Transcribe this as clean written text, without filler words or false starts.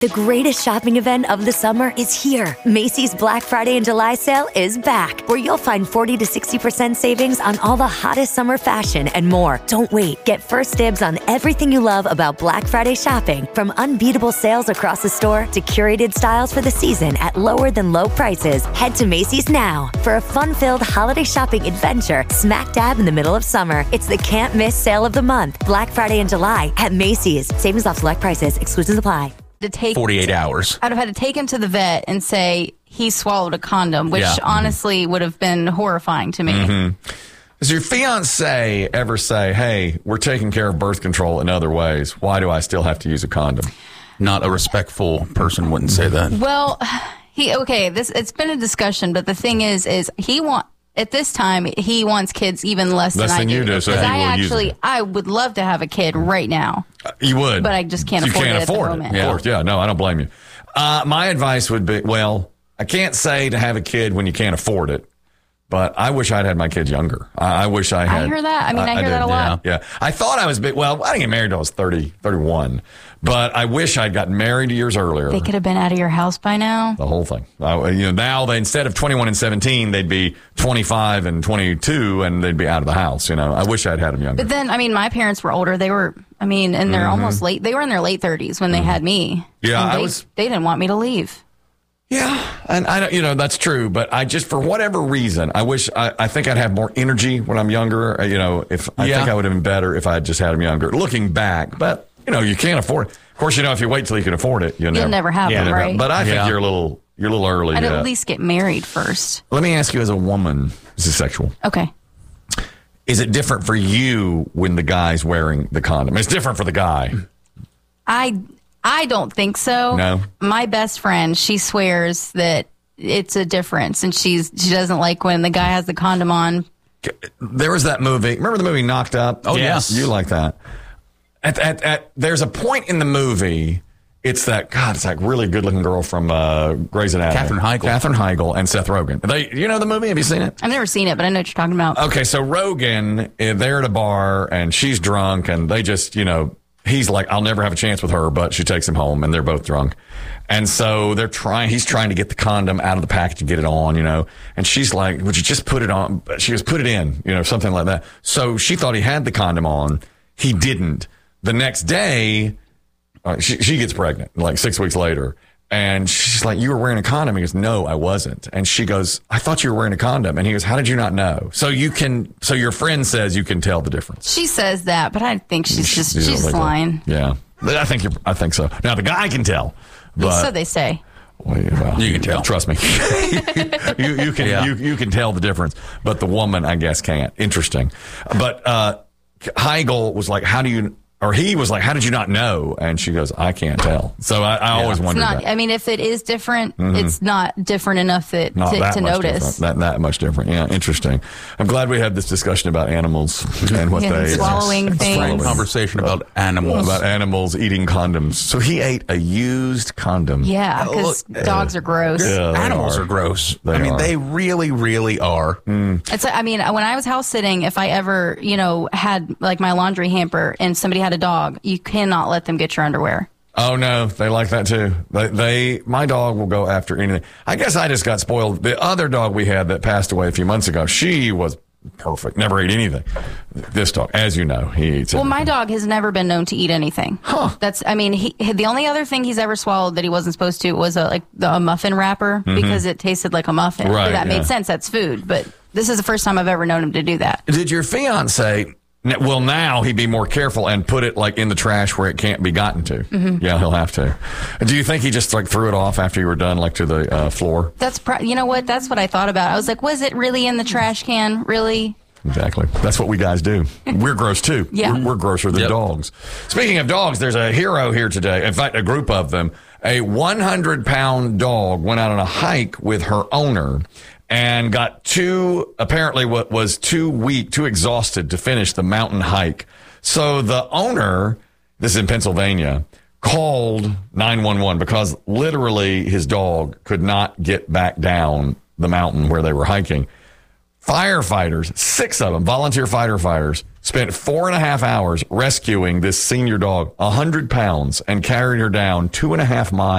The greatest shopping event of the summer is here. Macy's Black Friday and July sale is back, where you'll find 40 to 60% savings on all the hottest summer fashion and more. Don't wait. Get first dibs on everything you love about Black Friday shopping, from unbeatable sales across the store to curated styles for the season at lower than low prices. Head to Macy's now for a fun-filled holiday shopping adventure smack dab in the middle of summer. It's the can't miss sale of the month, Black Friday and July at Macy's. Savings off select prices. Exclusions apply. To take 48 hours. I'd have had to take him to the vet and say he swallowed a condom, which honestly would have been horrifying to me. Mm-hmm. Does your fiance ever say, hey, we're taking care of birth control in other ways. Why do I still have to use a condom? Not a respectful person wouldn't say that. Well, it's been a discussion, but the thing is at this time, he wants kids even less than I do. You do, so he will use it. I would love to have a kid right now. You would. But I just can't afford it at the moment. Of course, yeah, no, I don't blame you. My advice would be, I can't say to have a kid when you can't afford it, but I wish I'd had my kids younger. I wish I had. I hear that. I hear that a lot. Yeah. I thought I was I didn't get married until I was 31. But I wish I'd gotten married years earlier. They could have been out of your house by now. The whole thing. Now they, instead of 21 and 17, they'd be 25 and 22, and they'd be out of the house. I wish I'd had them younger. But then, my parents were older. They were, and they're almost late. They were in their late 30s when they had me. Yeah, they didn't want me to leave. Yeah, and I don't, that's true. But I just, for whatever reason, I wish I think I'd have more energy when I'm younger. I think I would have been better if I had just had them younger. Looking back, but. You can't afford it. Of course, if you wait till you can afford it, you'll never have them, right? But I think you're a little early. I'd at least get married first. Let me ask you, as a woman, this is sexual. Okay. Is it different for you when the guy's wearing the condom? It's different for the guy. I don't think so. No. My best friend, she swears that it's a difference, and she doesn't like when the guy has the condom on. There was that movie. Remember the movie Knocked Up? Oh, yes. You like that. There's a point in the movie, it's that really good-looking girl from Grey's Anatomy. Katherine Heigl and Seth Rogen. You know the movie? Have you seen it? I've never seen it, but I know what you're talking about. Okay, so Rogen, they're at a bar, and she's drunk, and they just, he's like, I'll never have a chance with her, but she takes him home, and they're both drunk. And so he's trying to get the condom out of the package and get it on, and she's like, would you just put it on? She goes, put it in, something like that. So she thought he had the condom on. He didn't. The next day, she gets pregnant, like 6 weeks later. And she's like, you were wearing a condom? He goes, no, I wasn't. And she goes, I thought you were wearing a condom. And he goes, how did you not know? So your friend says you can tell the difference. She says that, but I think she's lying. Yeah. I think so. Now, the guy can tell. But, so they say. Well, you can tell. Trust me. you can tell the difference. But the woman, I guess, can't. Interesting. But Heigl was like, he was like, how did you not know? And she goes, I can't tell. So I always wondered that. If it is different, it's not different enough to notice. That much different. Yeah, interesting. I'm glad we had this discussion about animals and what they swallowing things. Conversation about animals. About animals eating condoms. So he ate a used condom. Yeah, because dogs are gross. Yeah, animals are gross. They really, really are. It's when I was house sitting, if I ever, had like my laundry hamper and somebody had a dog, you cannot let them get your underwear. Oh no, they like that too. My dog will go after anything. I guess I just got spoiled. The other dog we had that passed away a few months ago, she was perfect. Never ate anything. This dog, as you know, he eats everything. My dog has never been known to eat anything. Huh. The only other thing he's ever swallowed that he wasn't supposed to was a muffin wrapper because it tasted like a muffin. Right, that made sense. That's food. But this is the first time I've ever known him to do that. Did your fiance... Well, now he'd be more careful and put it in the trash where it can't be gotten to. Mm-hmm. Yeah, he'll have to. Do you think he just threw it off after you were done, to the floor? You know what? That's what I thought about. I was like, was it really in the trash can? Really? Exactly. That's what we guys do. We're gross too. Yeah. We're grosser than dogs. Speaking of dogs, there's a hero here today. In fact, a group of them. A 100-pound dog went out on a hike with her owner and got too weak, too exhausted to finish the mountain hike. So the owner, this is in Pennsylvania, called 911 because literally his dog could not get back down the mountain where they were hiking. Firefighters, 6 of them, volunteer firefighters, spent 4.5 hours rescuing this senior dog, 100 pounds, and carried her down 2.5 miles.